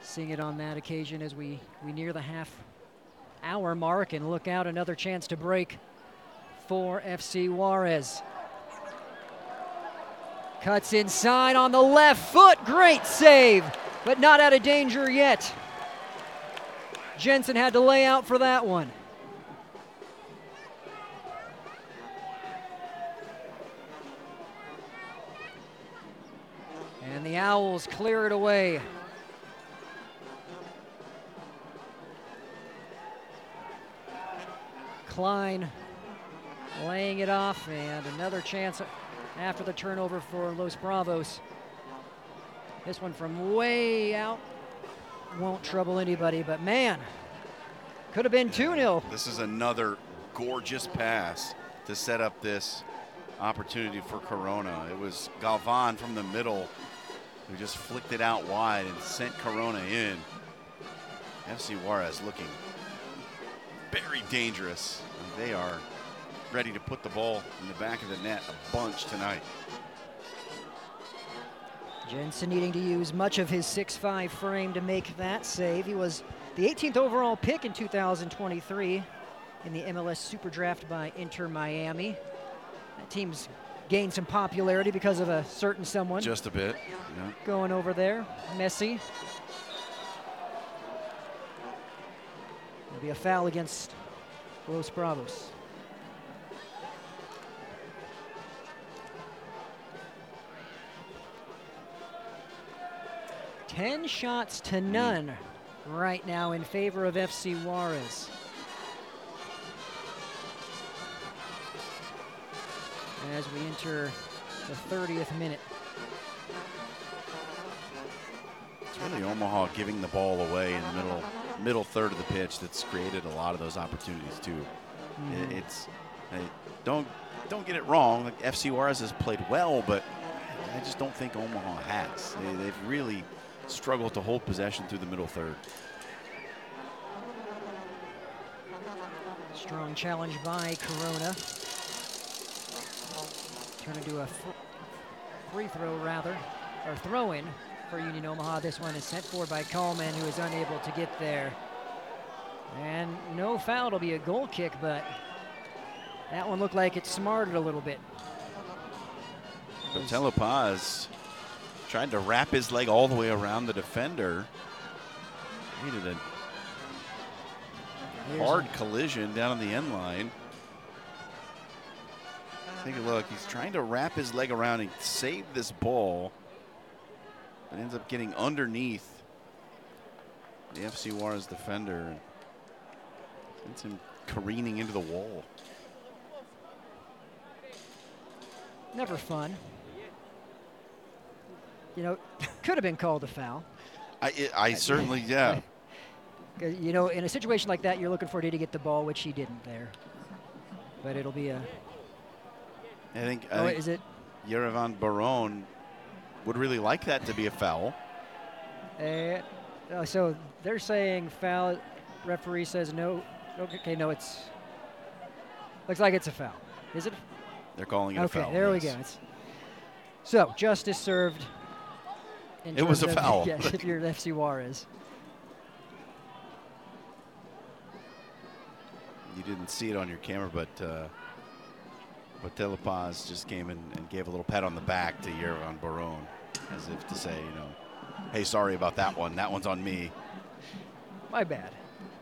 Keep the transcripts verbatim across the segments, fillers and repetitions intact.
seeing it on that occasion as we, we near the half hour mark and look out, another chance to break for F C Juarez. Cuts inside on the left foot, great save, but not out of danger yet. Jensen had to lay out for that one. And the Owls clear it away. Klein laying it off, and another chance after the turnover for Los Bravos. This one from way out won't trouble anybody, but man, could have been two nil. This is another gorgeous pass to set up this opportunity for Corona. It was Galvan from the middle who just flicked it out wide and sent Corona in. F C Juarez looking very dangerous. They are ready to put the ball in the back of the net a bunch tonight. Jensen needing to use much of his six five frame to make that save. He was the eighteenth overall pick in two thousand twenty-three in the M L S Super Draft by Inter Miami. That team's gained some popularity because of a certain someone. Just a bit, yeah. Going over there, Messi. There'll be a foul against Los Bravos. Ten shots to none right now in favor of F C Juarez. As we enter the thirtieth minute. It's really Omaha giving the ball away in the middle middle third of the pitch that's created a lot of those opportunities too. Mm. It's hey, don't don't get it wrong. Like F C Juarez has played well, but I just don't think Omaha has. They, they've really struggled to hold possession through the middle third. Strong challenge by Corona. Turn into a free throw rather, or throw in for Union Omaha. This one is sent forward by Coleman, who is unable to get there. And no foul, it'll be a goal kick, but that one looked like it smarted a little bit. Botelho Paz tried to wrap his leg all the way around the defender. Needed a Here's hard a collision down on the end line. Take a look. He's trying to wrap his leg around and save this ball, but ends up getting underneath the F C Juarez defender and sends him careening into the wall. Never fun. You know, could have been called a foul. I, it, I certainly, yeah. You know, in a situation like that, you're looking for D to get the ball, which he didn't there. But it'll be a. I think, I oh, think is it? Yerevan Barone would really like that to be a foul. Uh, oh, so they're saying foul. Referee says no. Okay, no, it's. Looks like it's a foul. Is it? They're calling it okay, a foul. there yes. we go. It's, so justice served. It was a of, foul. Yeah, if you're F C Juarez. You didn't see it on your camera, but uh, Botelho Paz just came in and gave a little pat on the back to Yerevan Barone, as if to say, you know, hey, sorry about that one. That one's on me. My bad.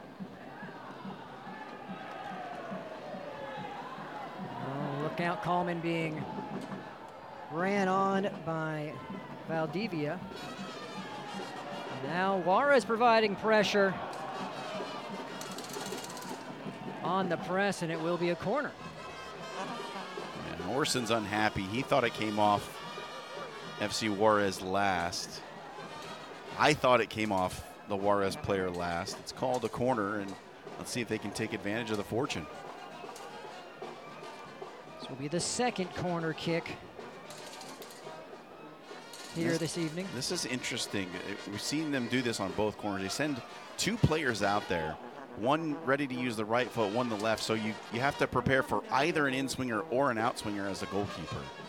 Oh, look out, Coleman being ran on by Valdivia. Now Juarez providing pressure on the press, and it will be a corner. And Orson's unhappy. He thought it came off F C Juarez last. I thought it came off the Juarez player last. It's called a corner, and let's see if they can take advantage of the fortune. This will be the second corner kick here this, this evening. This is interesting. We've seen them do this on both corners. They send two players out there, one ready to use the right foot, one the left, so you, you have to prepare for either an in-swinger or an out-swinger as a goalkeeper.